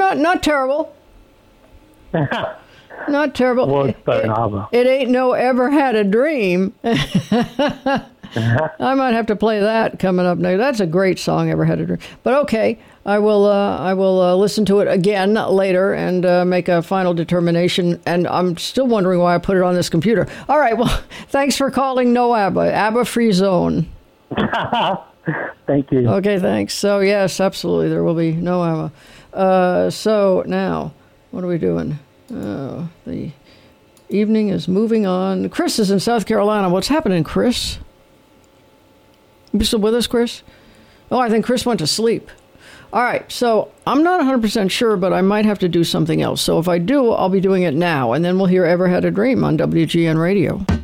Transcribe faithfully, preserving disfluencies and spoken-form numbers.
not not terrible. Not terrible. Words by it, ABBA. It ain't no ever had a dream. I might have to play that coming up next. That's a great song, Ever Had a Dream. But okay, I will uh, I will uh, listen to it again later and uh, make a final determination. And I'm still wondering why I put it on this computer. All right, well, thanks for calling No ABBA, ABBA Free Zone. Thank you. Okay, thanks. So, yes, absolutely, there will be no ABBA. Uh, so, now, what are we doing? Uh, the evening is moving on. Chris is in South Carolina. What's happening, Chris? You still with us, Chris? Oh, I think Chris went to sleep. All right, so I'm not one hundred percent sure, but I might have to do something else. So if I do, I'll be doing it now, and then we'll hear Ever Had a Dream on W G N Radio.